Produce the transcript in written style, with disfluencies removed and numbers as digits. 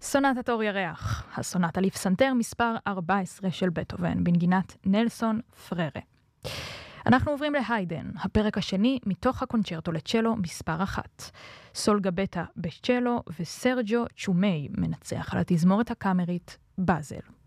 סונטת אור ירח, הסונטה לפסנתר מספר 14 של בטהובן, בנגינת נלסון פררה. אנחנו עוברים להיידן, הפרק השני מתוך הקונצ'רטו לצ'לו מספר 1. סול גבטה בצ'לו וסרג'ו צ'ומי מנצח על התזמורת הקאמרית באזל.